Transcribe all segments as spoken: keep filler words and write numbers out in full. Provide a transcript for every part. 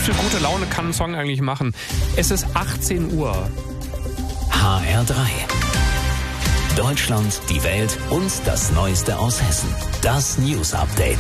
viel gute Laune kann ein Song eigentlich machen? Es ist achtzehn Uhr. H R drei. Deutschland, die Welt und das Neueste aus Hessen. Das News Update.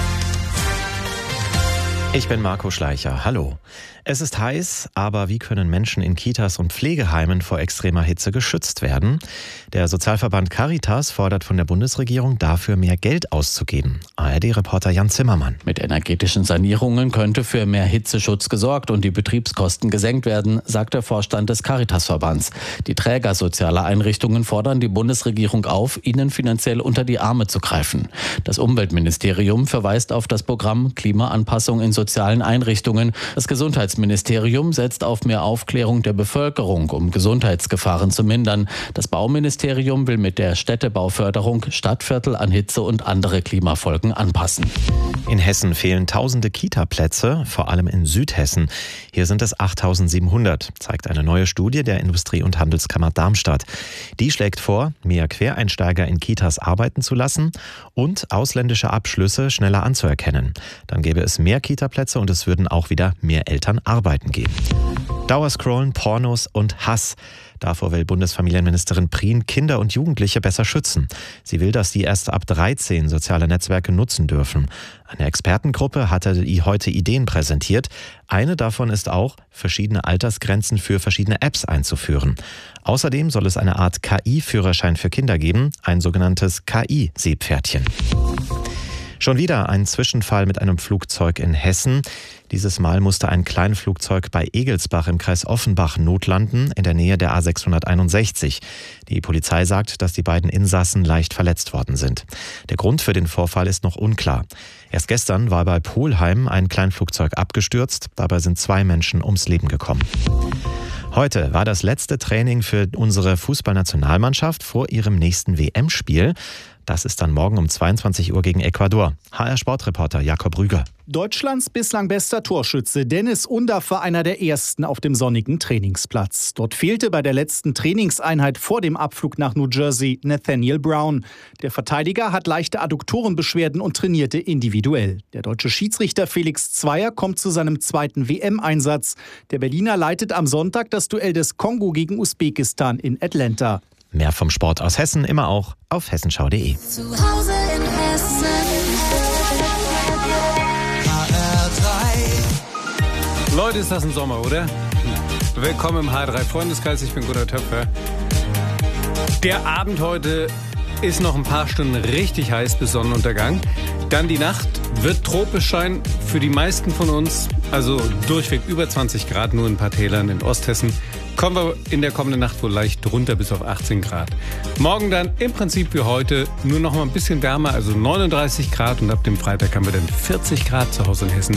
Ich bin Marco Schleicher. Hallo. Es ist heiß, aber wie können Menschen in Kitas und Pflegeheimen vor extremer Hitze geschützt werden? Der Sozialverband Caritas fordert von der Bundesregierung dafür mehr Geld auszugeben. A R D-Reporter Jan Zimmermann. Mit energetischen Sanierungen könnte für mehr Hitzeschutz gesorgt und die Betriebskosten gesenkt werden, sagt der Vorstand des Caritas-Verbands. Die Träger sozialer Einrichtungen fordern die Bundesregierung auf, ihnen finanziell unter die Arme zu greifen. Das Umweltministerium verweist auf das Programm Klimaanpassung in sozialen Einrichtungen. Das Gesundheitsministerium setzt auf mehr Aufklärung der Bevölkerung, um Gesundheitsgefahren zu mindern. Das Bauministerium will mit der Städtebauförderung Stadtviertel an Hitze und andere Klimafolgen anpassen. In Hessen fehlen tausende Kita-Plätze, vor allem in Südhessen. Hier sind es achttausendsiebenhundert, zeigt eine neue Studie der Industrie- und Handelskammer Darmstadt. Die schlägt vor, mehr Quereinsteiger in Kitas arbeiten zu lassen und ausländische Abschlüsse schneller anzuerkennen. Dann gäbe es mehr Kita-Plätze und es würden auch wieder mehr Eltern arbeiten gehen. Dauerscrollen, Pornos und Hass. Davor will Bundesfamilienministerin Prien Kinder und Jugendliche besser schützen. Sie will, dass sie erst ab dreizehn soziale Netzwerke nutzen dürfen. Eine Expertengruppe hatte heute Ideen präsentiert. Eine davon ist auch, verschiedene Altersgrenzen für verschiedene Apps einzuführen. Außerdem soll es eine Art K I-Führerschein für Kinder geben, ein sogenanntes K I-Seepferdchen. Schon wieder ein Zwischenfall mit einem Flugzeug in Hessen. Dieses Mal musste ein Kleinflugzeug bei Egelsbach im Kreis Offenbach notlanden, in der Nähe der A sechshunderteinundsechzig. Die Polizei sagt, dass die beiden Insassen leicht verletzt worden sind. Der Grund für den Vorfall ist noch unklar. Erst gestern war bei Polheim ein Kleinflugzeug abgestürzt. Dabei sind zwei Menschen ums Leben gekommen. Heute war das letzte Training für unsere Fußballnationalmannschaft vor ihrem nächsten W M-Spiel. Das ist dann morgen um zweiundzwanzig Uhr gegen Ecuador. H R-Sportreporter Jakob Rüger. Deutschlands bislang bester Torschütze Dennis Undaff war einer der ersten auf dem sonnigen Trainingsplatz. Dort fehlte bei der letzten Trainingseinheit vor dem Abflug nach New Jersey Nathaniel Brown. Der Verteidiger hat leichte Adduktorenbeschwerden und trainierte individuell. Der deutsche Schiedsrichter Felix Zweier kommt zu seinem zweiten W M-Einsatz. Der Berliner leitet am Sonntag das Duell des Kongo gegen Usbekistan in Atlanta. Mehr vom Sport aus Hessen immer auch auf hessenschau punkt de. Zu Hause in Hessen. H R drei. Leute, ist das ein Sommer, oder? Willkommen im H R drei Freundeskreis, ich bin Gunnar Töpfer. Der Abend heute ist noch ein paar Stunden richtig heiß bis Sonnenuntergang. Dann die Nacht wird tropisch sein für die meisten von uns. Also durchweg über zwanzig Grad, nur in ein paar Tälern in Osthessen. Kommen wir in der kommenden Nacht wohl leicht runter bis auf achtzehn Grad. Morgen dann im Prinzip wie heute nur noch mal ein bisschen wärmer, also neununddreißig Grad. Und ab dem Freitag haben wir dann vierzig Grad zu Hause in Hessen.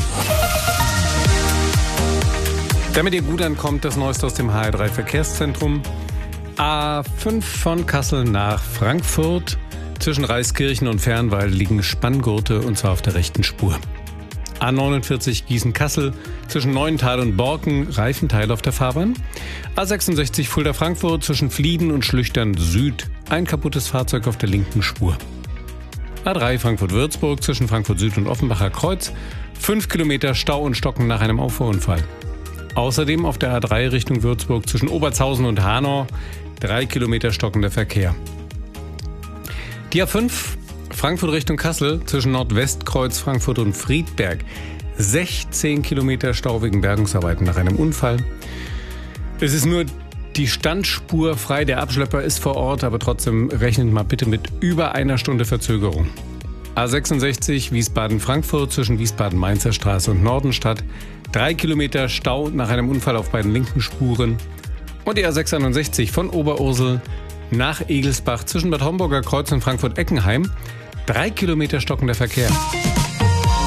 Damit ihr gut ankommt, das Neueste aus dem H R drei Verkehrszentrum. A fünf von Kassel nach Frankfurt. Zwischen Reiskirchen und Fernwald liegen Spanngurte und zwar auf der rechten Spur. A neunundvierzig Gießen-Kassel zwischen Neuental und Borken, Reifenteil auf der Fahrbahn. A sechsundsechzig Fulda-Frankfurt zwischen Flieden und Schlüchtern Süd, ein kaputtes Fahrzeug auf der linken Spur. A drei Frankfurt-Würzburg zwischen Frankfurt Süd und Offenbacher Kreuz, fünf Kilometer Stau und Stocken nach einem Auffahrunfall. Außerdem auf der A drei Richtung Würzburg zwischen Obertshausen und Hanau, drei Kilometer stockender Verkehr. Die A fünf Frankfurt Richtung Kassel zwischen Nordwestkreuz, Frankfurt und Friedberg. sechzehn Kilometer Stau wegen Bergungsarbeiten nach einem Unfall. Es ist nur die Standspur frei, der Abschlepper ist vor Ort, aber trotzdem rechnet mal bitte mit über einer Stunde Verzögerung. A sechsundsechzig Wiesbaden-Frankfurt zwischen Wiesbaden-Mainzer Straße und Nordenstadt. drei Kilometer Stau nach einem Unfall auf beiden linken Spuren. Und die A sechsundeinundsechzig von Oberursel nach Egelsbach zwischen Bad Homburger Kreuz und Frankfurt-Eckenheim. Drei Kilometer stockender Verkehr.